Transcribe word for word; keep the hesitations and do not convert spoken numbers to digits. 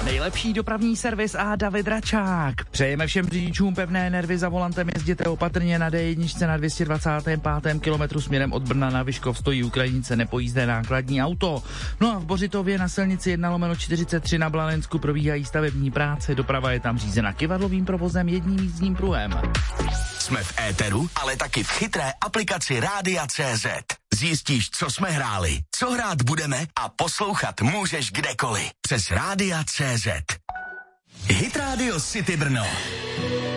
Nejlepší dopravní servis a David Račák. Přejeme všem řidičům pevné nervy, za volantem jezděte opatrně. Na D jedna na dvě stě dvacátém pátém kilometru směrem od Brna na Vyškov stojí u Krajnice nepojízdné nákladní auto. No a v Bořitově na silnici jedna lomeno čtyřicet tři na Blanensku probíhají stavební práce, doprava je tam řízena kyvadlovým provozem jedním jízdním pruhem. Jsme v éteru, ale taky v chytré aplikaci Rádia tečka cé zet. Zjistíš, co jsme hráli, co hrát budeme a poslouchat můžeš kdekoliv. Přes Rádia tečka cé zet. Hit Radio City Brno.